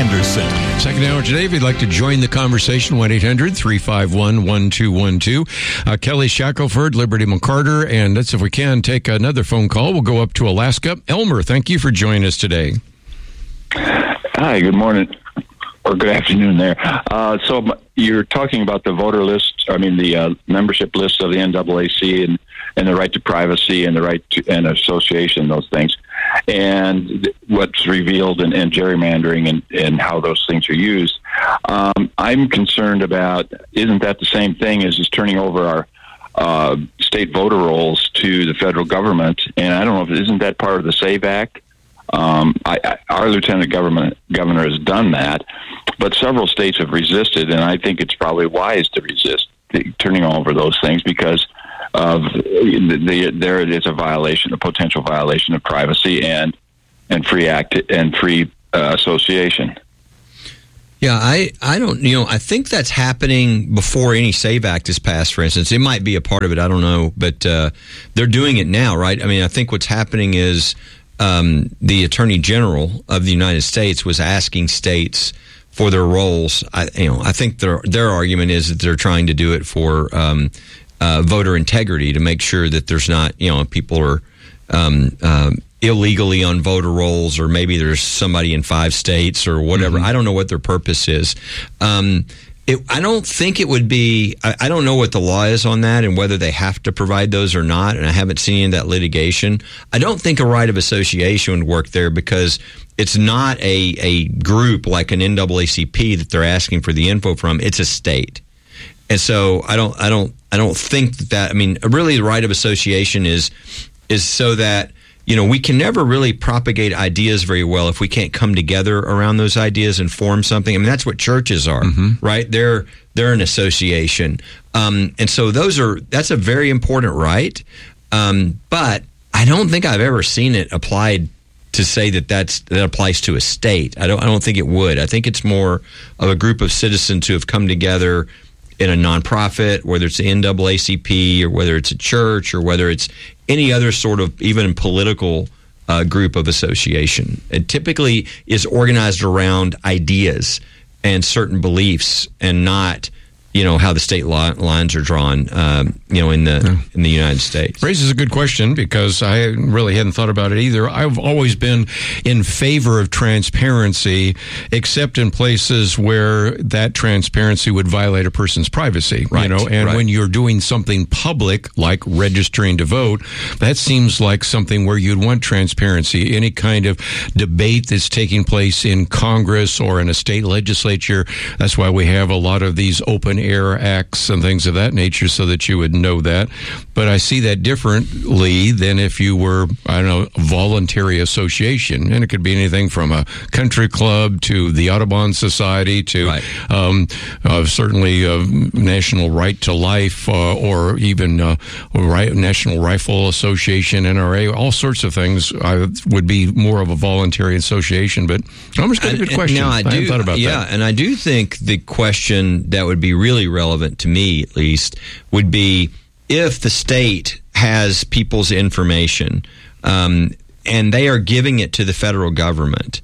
Anderson. Second hour today, if you'd like to join the conversation, 1-800-351-1212. Kelly Shackelford, Liberty McCarter, and let's, if we can, take another phone call. We'll go up to Alaska. Elmer, thank you for joining us today. Hi, good morning, or good afternoon there. So you're talking about the voter list, the membership list of the NAACP and the right to privacy and the right to and association, those things, and what's revealed in gerrymandering and how those things are used. I'm concerned about, isn't that the same thing as just turning over our state voter rolls to the federal government? And I don't know, isn't that part of the SAVE Act? Our lieutenant governor has done that, but several states have resisted, and I think it's probably wise to resist turning over those things because of there it is a potential violation of privacy and free association. Yeah, I don't, I think that's happening before any SAVE Act is passed, for instance. It might be a part of it, I don't know, but they're doing it now, right? I mean, I think what's happening is the Attorney General of the United States was asking states for their rolls. I think their argument is that they're trying to do it for voter integrity, to make sure that there's not, people are illegally on voter rolls, or maybe there's somebody in 5 states or whatever. Mm-hmm. I don't know what their purpose is. I don't think it would be, I don't know what the law is on that and whether they have to provide those or not, and I haven't seen any of that litigation. I don't think a right of association would work there because it's not a group like an NAACP that they're asking for the info from. It's a state. And so I don't think that, really the right of association is so that, we can never really propagate ideas very well if we can't come together around those ideas and form something. That's what churches are, mm-hmm. right? They're an association. And so that's a very important right. But I don't think I've ever seen it applied to say that applies to a state. I don't think it would. I think it's more of a group of citizens who have come together in a nonprofit, whether it's the NAACP or whether it's a church or whether it's any other sort of even political group of association. It typically is organized around ideas and certain beliefs, and not how the state lines are drawn, in the United States. Raises a good question because I really hadn't thought about it either. I've always been in favor of transparency, except in places where that transparency would violate a person's privacy. Right, and when you're doing something public, like registering to vote, that seems like something where you'd want transparency. Any kind of debate that's taking place in Congress or in a state legislature, that's why we have a lot of these open air acts and things of that nature, so that you would know that. But I see that differently than if you were, a voluntary association. And it could be anything from a country club to the Audubon Society to certainly National Right to Life or even National Rifle Association, NRA, all sorts of things would be more of a voluntary association. But Elmer's got a good question. Now, I hadn't thought about that. Yeah, and I do think the question that would be really relevant to me, at least, would be if the state has people's information and they are giving it to the federal government,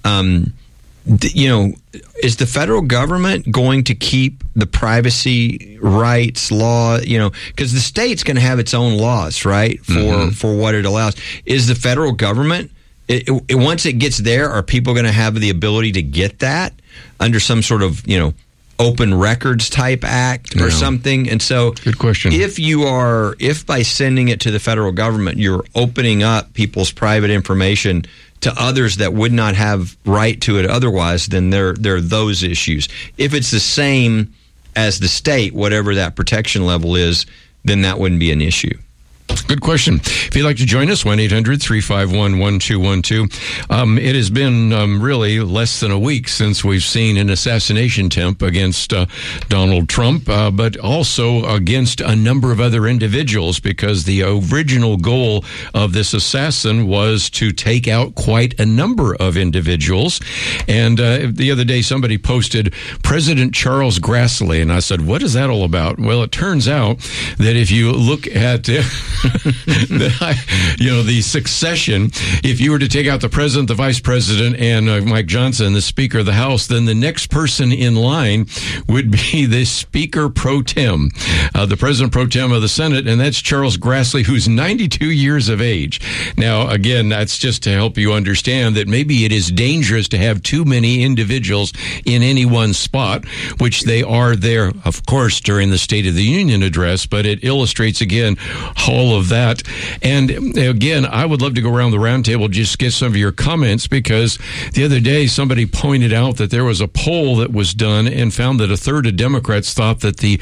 is the federal government going to keep the privacy rights law, because the state's going to have its own laws, right, for what it allows. Is the federal government, once it gets there, are people going to have the ability to get that under some sort of, open records type act or something? And so, good question. If by sending it to the federal government, you're opening up people's private information to others that would not have right to it otherwise, then there are those issues. If it's the same as the state, whatever that protection level is, then that wouldn't be an issue. Good question. If you'd like to join us, 1-800-351-1212. It has been really less than a week since we've seen an assassination attempt against Donald Trump, but also against a number of other individuals, because the original goal of this assassin was to take out quite a number of individuals. And the other day, somebody posted President Charles Grassley, and I said, what is that all about? Well, it turns out that if you look at the succession, if you were to take out the president, the vice president, and Mike Johnson, the Speaker of the House, then the next person in line would be the Speaker pro tem, the President pro tem of the Senate, and that's Charles Grassley, who's 92 years of age. Now, again, that's just to help you understand that maybe it is dangerous to have too many individuals in any one spot, which they are there, of course, during the State of the Union address, but it illustrates, again, all of that. And again, I would love to go around the roundtable, just get some of your comments, because the other day somebody pointed out that there was a poll that was done and found that a third of Democrats thought that the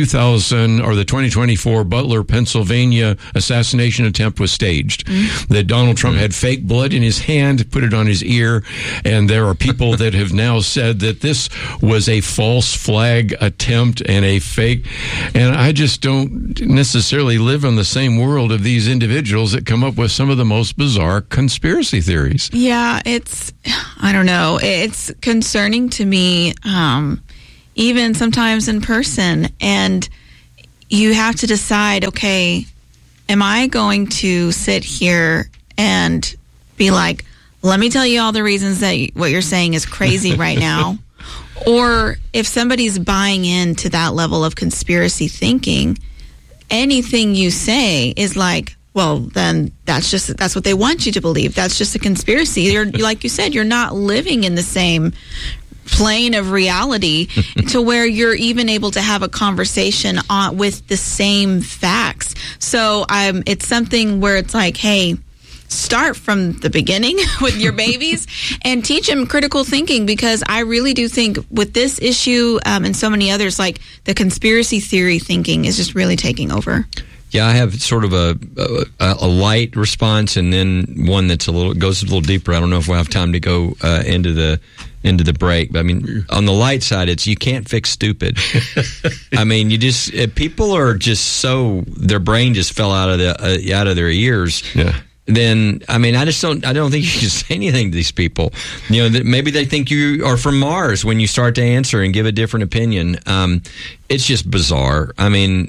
2024 Butler, Pennsylvania assassination attempt was staged, that Donald Trump had fake blood in his hand, put it on his ear, and there are people that have now said that this was a false flag attempt and a fake. And I just don't necessarily live in the same world of these individuals that come up with some of the most bizarre conspiracy theories. Yeah, I don't know. It's concerning to me, even sometimes in person. And you have to decide, okay, am I going to sit here and be like, let me tell you all the reasons that what you're saying is crazy right now? Or if somebody's buying into that level of conspiracy thinking, anything you say is like, well, then that's what they want you to believe. That's just a conspiracy. You're, like you said, you're not living in the same plane of reality to where you're even able to have a conversation with the same facts. So it's something where it's like, hey, start from the beginning with your babies and teach them critical thinking, because I really do think with this issue and so many others, like the conspiracy theory thinking is just really taking over. Yeah, I have sort of a light response, and then one that's goes a little deeper. I don't know if we'll have time to go into the break. But I mean, on the light side, it's you can't fix stupid. I mean, people are just their brain just fell out of their ears. Yeah. Then I mean, I don't think you can say anything to these people. Maybe they think you are from Mars when you start to answer and give a different opinion. It's just bizarre. I mean,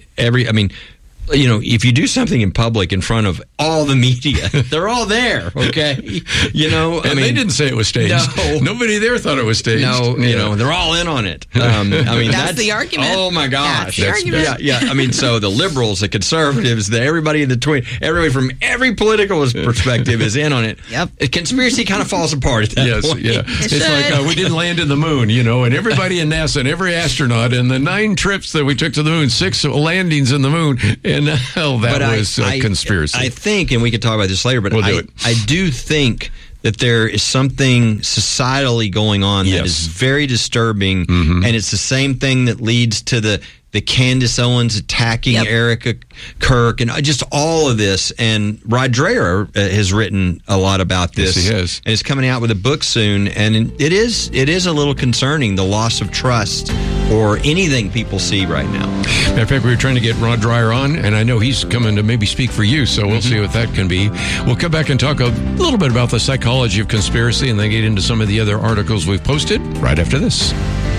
if you do something in public in front of all the media, they're all there, okay? They didn't say it was staged. No. Nobody there thought it was staged. No, they're all in on it. That's the argument. Oh my gosh. That's the argument. Yeah. I mean, so the liberals, the conservatives, everybody in between, everybody from every political perspective is in on it. Yep. Conspiracy kind of falls apart at that point. Yeah. It's like we didn't land in the moon, and everybody in NASA and every astronaut and the 9 trips that we took to the moon, 6 landings in the moon. And that was a conspiracy. I think, and we can talk about this later, but I do think that there is something societally going on that is very disturbing, and it's the same thing that leads to the Candace Owens attacking Erica Kirk and just all of this. And Rod Dreher has written a lot about this. Yes, he has. And is coming out with a book soon. And it is a little concerning, the loss of trust or anything people see right now. Matter of fact, we were trying to get Rod Dreher on, and I know he's coming to maybe speak for you, so we'll see what that can be. We'll come back and talk a little bit about the psychology of conspiracy and then get into some of the other articles we've posted right after this.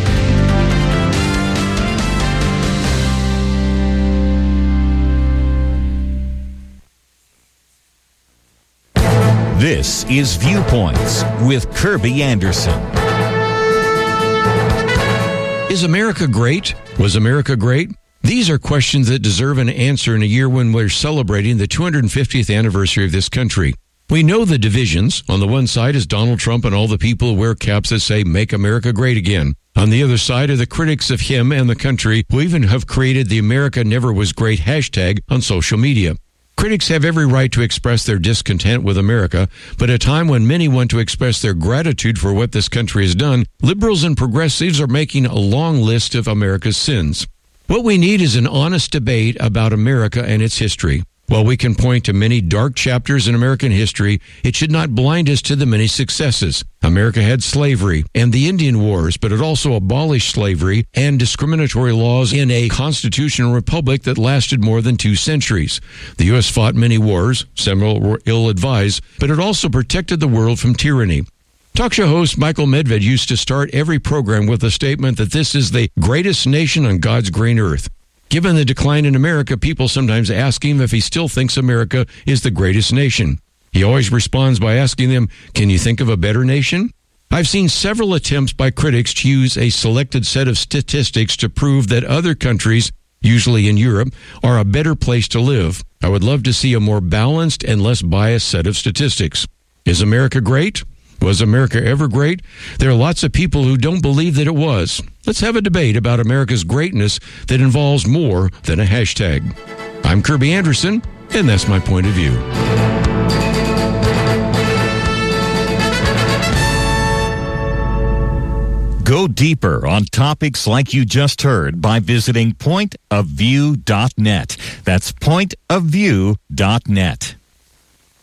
This is Viewpoints with Kirby Anderson. Is America great? Was America great? These are questions that deserve an answer in a year when we're celebrating the 250th anniversary of this country. We know the divisions. On the one side is Donald Trump and all the people who wear caps that say, "Make America Great Again." On the other side are the critics of him and the country who even have created the America Never Was Great hashtag on social media. Critics have every right to express their discontent with America, but at a time when many want to express their gratitude for what this country has done, liberals and progressives are making a long list of America's sins. What we need is an honest debate about America and its history. While we can point to many dark chapters in American history, it should not blind us to the many successes. America had slavery and the Indian Wars, but it also abolished slavery and discriminatory laws in a constitutional republic that lasted more than 2 centuries. The U.S. fought many wars, several were ill-advised, but it also protected the world from tyranny. Talk show host Michael Medved used to start every program with a statement that this is the greatest nation on God's green earth. Given the decline in America, people sometimes ask him if he still thinks America is the greatest nation. He always responds by asking them, "Can you think of a better nation?" I've seen several attempts by critics to use a selected set of statistics to prove that other countries, usually in Europe, are a better place to live. I would love to see a more balanced and less biased set of statistics. Is America great? Was America ever great? There are lots of people who don't believe that it was. Let's have a debate about America's greatness that involves more than a hashtag. I'm Kirby Anderson, and that's my point of view. Go deeper on topics like you just heard by visiting pointofview.net. That's pointofview.net.